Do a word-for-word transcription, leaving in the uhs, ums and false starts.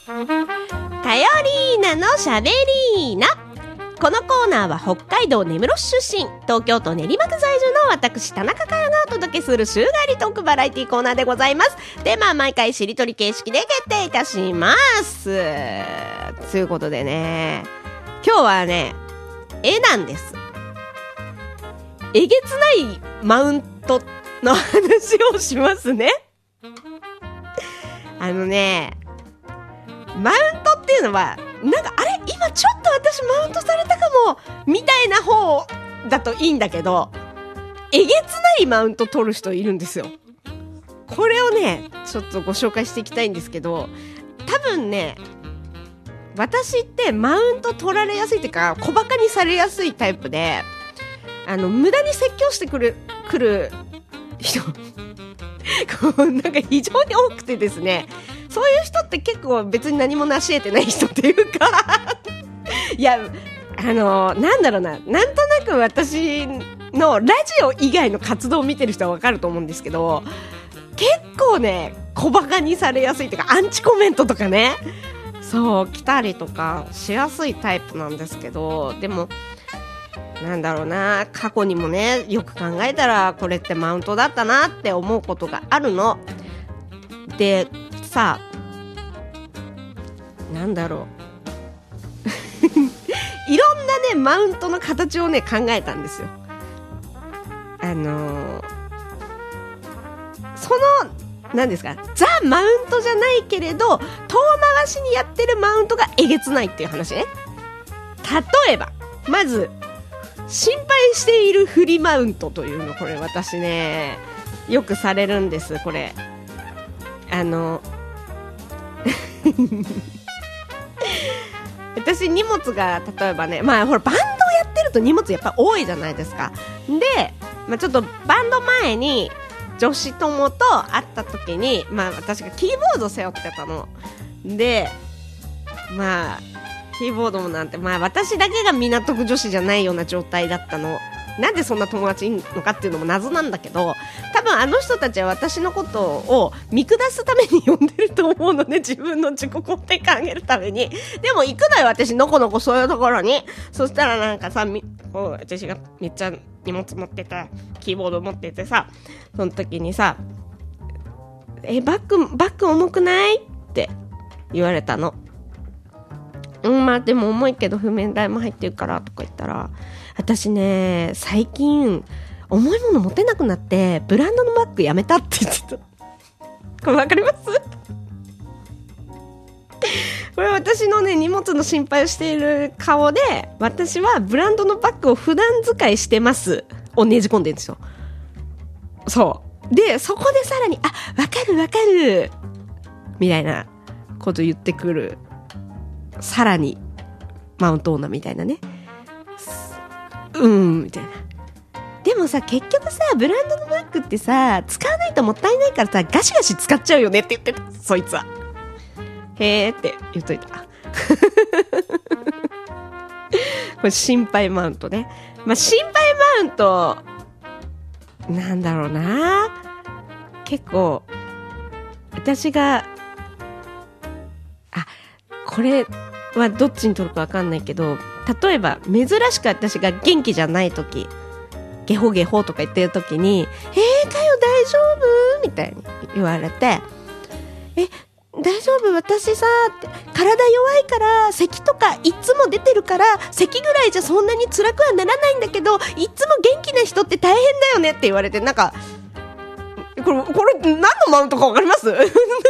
カヨリーナのしゃべりーな。このコーナーは北海道根室市出身、東京都練馬区在住の私田中佳代がお届けする週替わりトークバラエティコーナーでございます。テーマは毎回しりとり形式で決定いたします。ということでね、今日はね、絵なんです。えげつないマウントの話をしますね。あのね、マウントっていうのはなんかあれ今ちょっと私マウントされたかもみたいな方だといいんだけど、えげつないマウント取る人いるんですよ。これをねちょっとご紹介していきたいんですけど、多分ね私ってマウント取られやすいっていうか小バカにされやすいタイプで、あの無駄に説教してくるくる人こうなんか非常に多くてですね、そういう人って結構別に何も成し得てない人っていうかいやあのなんだろうな、なんとなく私のラジオ以外の活動を見てる人は分かると思うんですけど、結構ね小バカにされやすいというかアンチコメントとかね、そう来たりとかしやすいタイプなんですけど、でもなんだろうな、過去にもねよく考えたらこれってマウントだったなって思うことがあるのでさ、なんだろういろんなねマウントの形をね考えたんですよ。あのー、その何ですか、ザ・マウントじゃないけれど遠回しにやってるマウントがえげつないっていう話ね。例えばまず心配しているフリマウントというの、これ私ねよくされるんです。これあの私荷物が例えばね、まあほらバンドをやってると荷物やっぱ多いじゃないですか。で、まあ、ちょっとバンド前に女子友と会った時に、まあ私がキーボード背負ってたので、まあキーボードもなんて、まあ私だけが港区女子じゃないような状態だったの。なんでそんな友達いんのかっていうのも謎なんだけど、多分あの人たちは私のことを見下すために呼んでると思うので、自分の自己肯定感上げるために。でも行くのよ私のこのこそういうところに。そしたらなんかさ、みこう私がめっちゃ荷物持ってた、キーボード持っててさ、その時にさ、えバッグバッグ重くないって言われたの。うん、まあでも重いけど譜面台も入ってるからとか言ったら、私ね最近重いもの持てなくなってブランドのバッグやめたって言ってた。これわかります？これ私のね荷物の心配をしている顔で、私はブランドのバッグを普段使いしてますをねじ込んでるんですよ。そうで、そこでさらにあわかるわかるみたいなこと言ってくる、さらにマウント女みたいなね、うんみたいな。でもさ結局さブランドのバッグってさ使わないともったいないからさガシガシ使っちゃうよねって言ってた、そいつは。へーって言っといたこれ心配マウントね。まあ心配マウントなんだろうな、結構私があこれはどっちに取るか分かんないけど、例えば珍しく私が元気じゃない時、ゲホゲホとか言ってる時に、えーかよ大丈夫みたいに言われて、え大丈夫私さって体弱いから咳とかいつも出てるから咳ぐらいじゃそんなに辛くはならないんだけど、いつも元気な人って大変だよねって言われて、なんかこれこれ何のマウントか分かります